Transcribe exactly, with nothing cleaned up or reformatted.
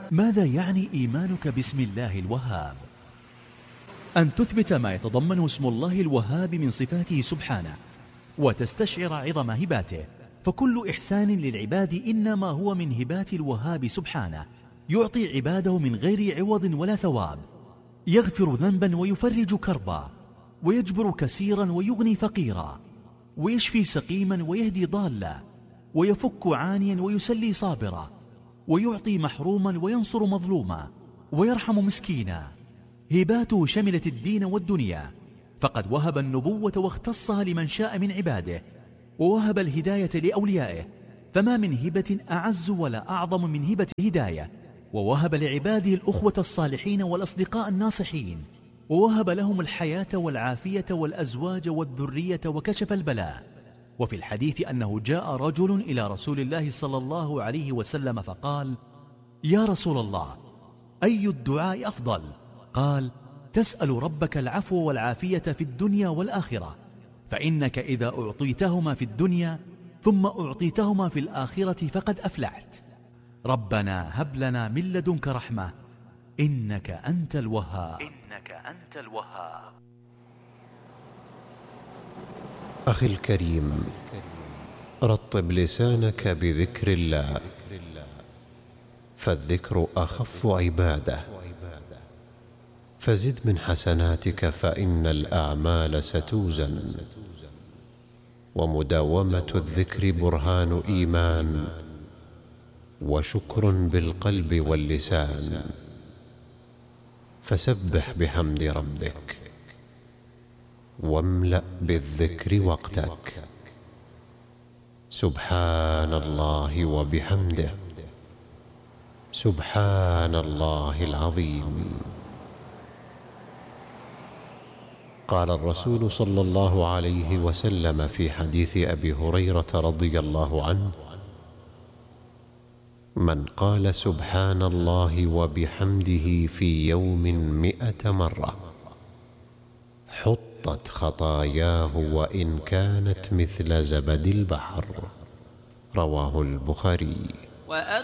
ماذا يعني إيمانك باسم الله الوهاب؟ أن تثبت ما يتضمنه اسم الله الوهاب من صفاته سبحانه، وتستشعر عظم هباته، فكل إحسان للعباد إنما هو من هبات الوهاب سبحانه، يعطي عباده من غير عوض ولا ثواب، يغفر ذنبا ويفرج كربا، ويجبر كسيرا ويغني فقيرا، ويشفي سقيما ويهدي ضالا، ويفك عانيا ويسلي صابرا، ويعطي محروما وينصر مظلوما، ويرحم مسكينا. هباته شملت الدين والدنيا، فقد وهب النبوة واختصها لمن شاء من عباده، ووهب الهداية لأوليائه، فما من هبة أعز ولا أعظم من هبة الهداية. ووهب لعباده الأخوة الصالحين والأصدقاء الناصحين، ووهب لهم الحياة والعافية والأزواج والذرية وكشف البلاء. وفي الحديث أنه جاء رجل إلى رسول الله صلى الله عليه وسلم فقال: يا رسول الله، أي الدعاء أفضل؟ قال: تسأل ربك العفو والعافية في الدنيا والآخرة، فإنك إذا أعطيتهما في الدنيا ثم أعطيتهما في الآخرة فقد أفلحت. ربنا هب لنا من لدنك رحمة إنك أنت الوهاب. إنك أنت الوهاب. أخي الكريم، رطب لسانك بذكر الله، فالذكر أخف عبادة، فزد من حسناتك فإن الأعمال ستوزن، ومداومة الذكر برهان إيمان وشكر بالقلب واللسان، فسبح بحمد ربك واملأ بالذكر وقتك. سبحان الله وبحمده، سبحان الله العظيم. قال الرسول صلى الله عليه وسلم في حديث أبي هريرة رضي الله عنه: من قال سبحان الله وبحمده في يوم مئة مرة حطت خطاياه وإن كانت مثل زبد البحر. رواه البخاري.